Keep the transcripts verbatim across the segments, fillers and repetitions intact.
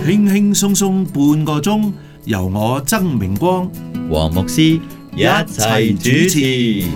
輕輕鬆鬆半個鐘，由我曾明光、 黃牧師一齊主持。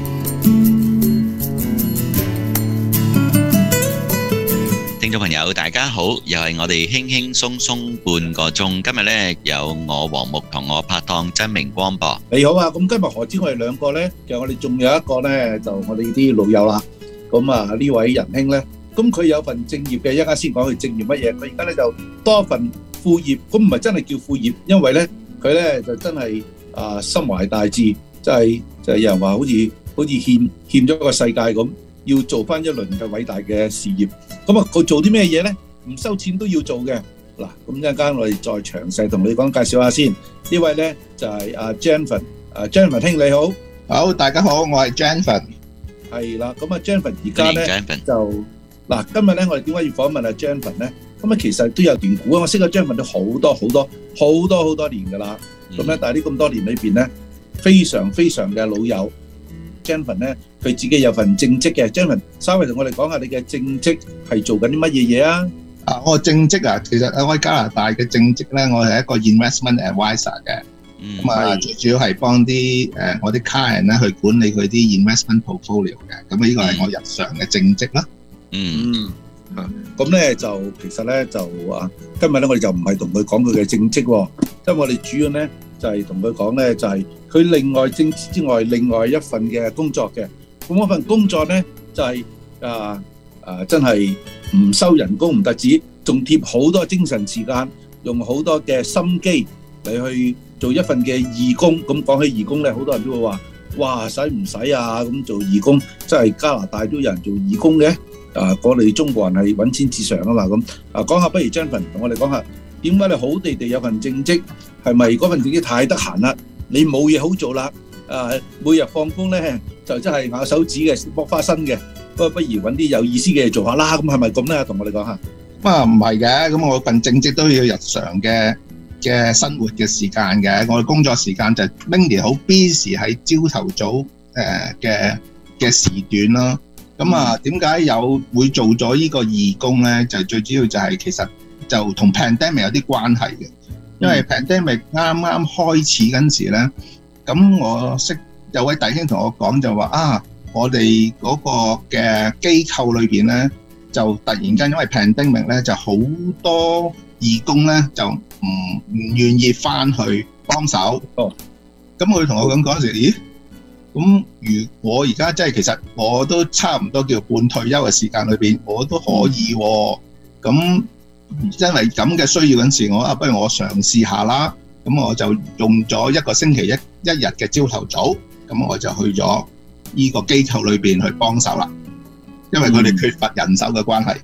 聽眾朋友大家好，又係我哋輕輕鬆鬆半個鐘。今日咧有我黃牧同我拍檔曾明光噃。 你好啊，咁今日何止我哋兩個咧？其實我哋仲有一個咧，就我哋啲老友啦。咁啊呢位仁兄咧，咁佢有份正業嘅，一陣間先講佢正業乜嘢。佢而家咧就多一份副業，咁唔係真係叫副業，因為咧佢咧就真係啊心懷大志，即係就係有人話好似好似欠欠咗個世界咁，要做翻一輪嘅偉大嘅事業。咁啊，佢做啲咩嘢咧？唔收錢都要做嘅。嗱，咁一陣間我哋再詳細同你講介紹下先。呢位咧就係阿 Jennifer， 啊 Jennifer 兄你好。 好，大家好，我係 Jennifer。 係啦，咁啊 Jennifer 而家咧就嗱，今日咧我哋點解要訪問阿 Jennifer 咧？咁啊其實都有段故啊，我識咗 Jennifer 都好多好多好多好多年㗎啦。咁咧，但係呢咁多年裏邊咧，非常非常嘅老友。Jennifer 咧，佢自己有份正職嘅。Jennifer，稍微同我哋講下你嘅正職係做緊啲乜嘢嘢啊？ 啊，我正職啊，其實我喺加拿大嘅正職咧，我係一個 investment advisor 嘅。咁啊，最主要係幫啲誒我啲 client 咧去管理佢啲 investment portfolio 嘅。咁啊，呢個係我日常嘅正職啦。 嗯。 啊，咁咧就其實咧就啊，今日咧我哋就唔係同佢講佢嘅正職喎，因為我哋主要咧就係同佢講咧就係佢另外正職之外，另外一份嘅工作嘅。咁嗰份工作咧就係啊啊真係唔收人工唔特止，仲貼好多精神時間，用好多嘅心機嚟去做一份嘅義工。咁講起義工咧，好多人都會話：哇，使唔使啊？咁做義工，真係加拿大都有人做義工嘅。啊，我哋中國人係揾錢至上啊嘛。咁啊，講下不如 Jennifer 同我哋講下，點解你好地地有份正職？係咪嗰份正職太得閒啦？你冇嘢好做啦？啊，每日放工咧就真係咬手指嘅，剝花生嘅。不過不如揾啲有意思嘅嘢做下啦。咁係咪咁咧？同我哋講下。 啊，唔係嘅，咁我份正職都要日常嘅嘅生活嘅時間嘅。我嘅工作時間就 mainly 好 busy 喺朝頭早誒嘅嘅時段咯。咁啊，點解有會做咗呢個義工咧？就最主要就係其實就同 pandemic 有啲關係嘅，因為 pandemic 啱啱開始嗰陣時咧，咁我識有位弟兄同我講就話啊，我哋嗰個嘅機構裏邊咧，就突然間因為 pandemic 咧，就好多義工咧就唔唔願意翻去幫手。哦，咁佢同我咁講時，咦？咁如果而家即係其實我都差唔多叫半退休嘅時間裏邊，我都可以喎。咁因為咁嘅需要嗰陣時，我啊不如我嘗試下啦。咁我就用咗一個星期一一日嘅朝頭早，咁我就去咗呢個機構裏邊去幫手啦。因為佢哋缺乏人手嘅關係。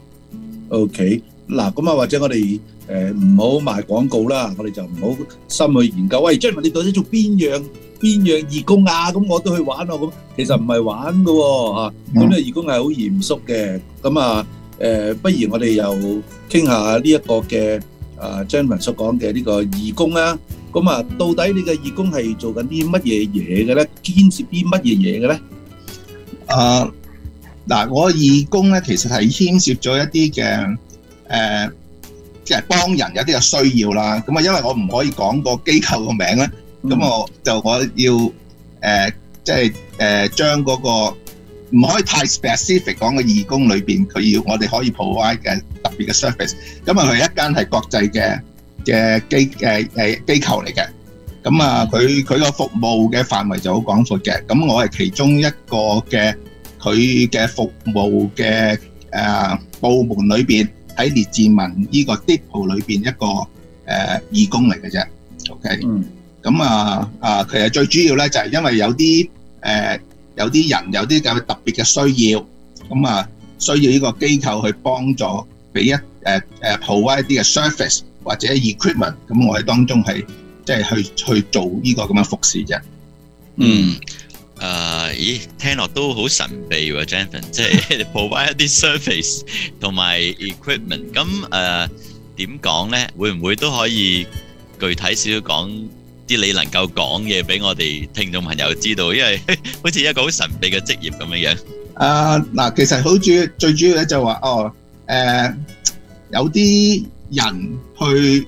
OK，嗱咁啊，或者我哋誒唔好賣廣告啦，我哋就唔好深去研究。喂，Jennifer，你到底做邊樣？邊樣義工啊？咁我都去玩咯。咁其實唔係玩㗎喎嚇。咁呢個義工係好嚴肅嘅。咁啊誒，不如我哋又傾下呢一個嘅啊 Jennifer 所講嘅呢個義工啦。咁啊，到底你嘅義工係做緊啲乜嘢嘢嘅咧？牽涉啲乜嘢嘢嘅咧？ 啊嗱，我義工咧其實係牽涉咗一啲嘅誒，即係幫人有啲嘅需要啦。咁啊，因為我唔可以講個機構個名咧。咁我就我要誒，即係誒將嗰個唔可以太 specific 講嘅義工裏邊，佢要我哋可以 provide 嘅特別嘅 service。咁啊，佢一間係國際嘅嘅機誒誒機構嚟嘅。咁啊，佢佢個服務嘅範圍就好廣闊嘅。咁我係其中一個嘅佢嘅服務嘅誒部門裏邊，喺列治文呢個 depot 裏邊一個誒義工嚟嘅啫。OK。嗯。咁啊啊，其實最主要咧就係因為有啲誒有啲人有啲咁特別嘅需要，咁啊需要呢個機構去幫助，俾一誒誒 provide 一啲嘅 service 或者 equipment，咁我喺當中係即係去去做呢個咁嘅服侍啫。 嗯，誒，咦，聽落都好神秘喎 ，Jennifer，即係 provide 一啲 service 同埋 equipment，咁誒點講咧？會唔會都可以具體少少講啲你能夠講嘢俾我哋聽眾朋友知道，因為好似一個好神秘嘅職業咁樣樣。 啊嗱，其實好主最主要咧就話哦，誒有啲人去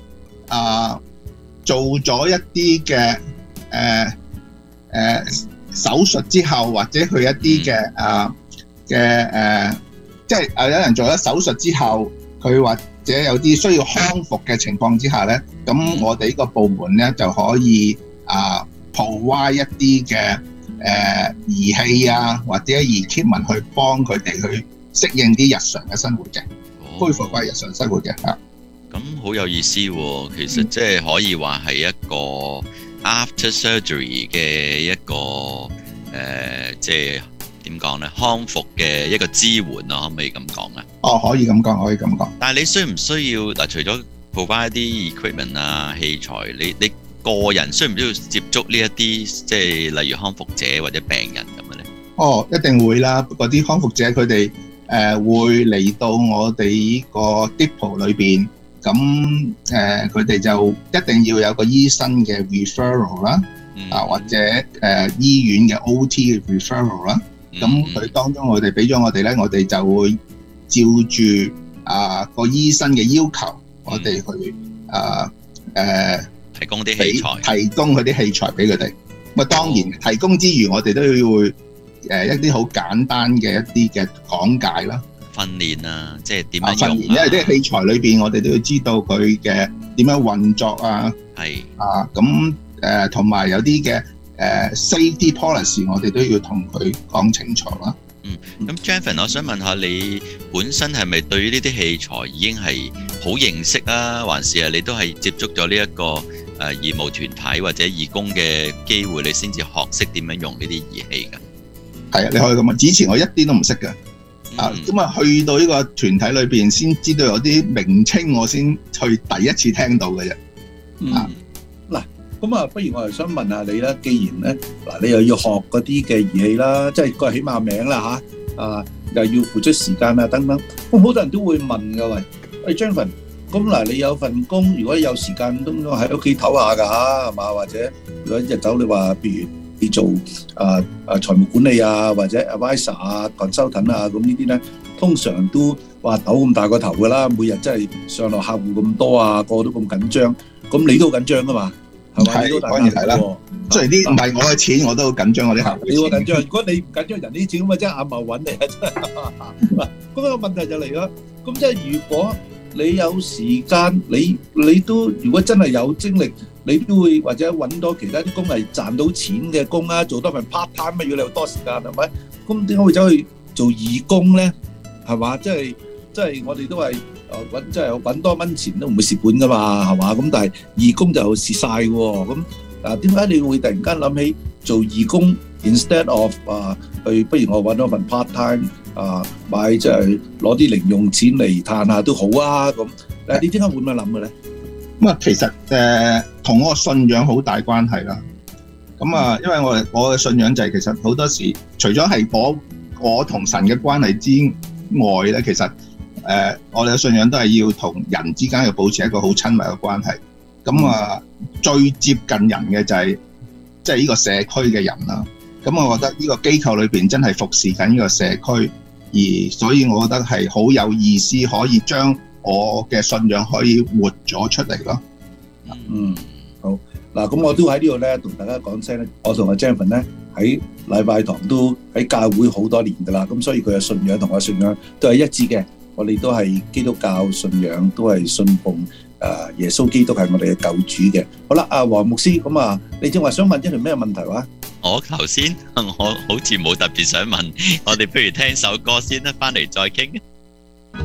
啊做咗一啲嘅誒誒手術之後，或者佢一啲嘅啊嘅誒，即係誒有人做咗手術之後，佢或者有啲需要康復嘅情況之下咧，咁我哋呢個部門咧就可以啊 provide 一啲嘅誒儀器啊，或者equipment去幫佢哋去適應啲日常嘅生活嘅，恢復翻日常生活嘅嚇。 咁好有意思喎，其實即係可以話係一個 after surgery 嘅一個誒，即係點講咧？康復嘅一個支援咯，可唔可以咁講啊？ 哦，可以咁講，可以咁講。 但係你需唔需要嗱？除咗 provide 一啲 equipment 啊、器材，你你個人需唔需要接觸呢一啲即係例如康復者或者病人咁嘅咧？ 哦，一定會啦。嗰啲康復者佢哋誒會嚟到我哋呢個 depot 裏邊。咁誒，佢哋就一定要有個醫生嘅 referral 啦，啊或者誒醫院嘅 O T 嘅 referral 啦。咁佢當中我哋俾咗我哋咧，我哋就會照住啊個醫生嘅要求，我哋去啊誒提供啲器材， 提供佢啲器材俾佢哋。咁啊當然提供之餘，我哋都要會誒一啲好簡單嘅一啲嘅講解啦。 訓練啊，即係點樣用啊？ 因為啲器材裏邊，我哋都要知道佢嘅點樣運作啊。係啊，咁誒同埋有啲嘅誒 safety policy，我哋都要同佢講清楚啦。 嗯，咁 Janvin，我想問下你本身係咪對於呢啲器材已經係好認識啊？還是係你都係接觸咗呢一個誒義務團體或者義工嘅機會，你先至學識點樣用呢啲儀器㗎？ 係啊，你可以咁啊。之前我一啲都唔識㗎。啊，咁啊去到呢個團體裏邊，先知道有啲名稱，我先去第一次聽到嘅啫。 嗯，嗱，咁啊，不如我哋想問下你啦。既然咧，嗱，你又要學嗰啲嘅儀器啦，即係個起碼名啦嚇，啊，又要付出時間啊等等。咁好多人都會問㗎，喂，喂 Janvin，咁嗱，你有份工，如果有時間都喺屋企唞下㗎嚇，係嘛？或者如果一日走，你話譬如你做啊啊財務管理啊，或者 advisor 啊、consultant 啊，咁呢啲咧，通常都話抖咁大個頭㗎啦，每日真係上落客戶咁多啊，個個都咁緊張，咁你都好緊張㗎嘛，係嘛？ 係當然係啦，雖然啲唔係我嘅錢，我都好緊張我啲客戶。 你好緊張，如果你唔緊張人啲錢咁啊，真係阿茂揾你啊，真係。嗱，咁個問題就嚟啦，咁即係如果你有時間，你你都如果真係有精力。你都會或者揾多其他啲工係賺到錢嘅工啊，做多份 part time 乜嘢，你有多時間係咪？咁點解會走去做義工咧？係嘛？即係即係我哋都係誒揾，即係揾多蚊錢都唔會蝕本噶嘛，係嘛？咁但係義工就蝕晒喎。咁啊，點解你會突然間諗起做義工 instead of 啊去？不如我揾多份 part time 啊，買即係攞啲零用錢嚟嘆下都好啊。咁誒，你點解會咁樣諗嘅咧？ 咁啊，其實誒同我個信仰好大關係啦。咁啊，因為我我嘅信仰就係其實好多時，除咗係我我同神嘅關係之外咧，其實誒我哋嘅信仰都係要同人之間要保持一個好親密嘅關係。咁啊，最接近人嘅就係即係呢個社區嘅人啦。咁我覺得呢個機構裏邊真係服侍緊呢個社區，而所以我覺得係好有意思，可以將我嘅信仰可以活咗出嚟咯。 嗯，好嗱，咁我都喺呢度咧，同大家講聲咧，我同阿 Janvin 咧喺禮拜堂都喺教會好多年噶啦，咁所以佢嘅信仰同我嘅信仰都係一致嘅。我哋都係基督教信仰，都係信奉誒耶穌基督係我哋嘅救主嘅。好啦，阿黃牧師，咁啊，你正話想問一條咩問題話？ 我頭先我好似冇特別想問，我哋不如聽首歌先啦，翻嚟再傾。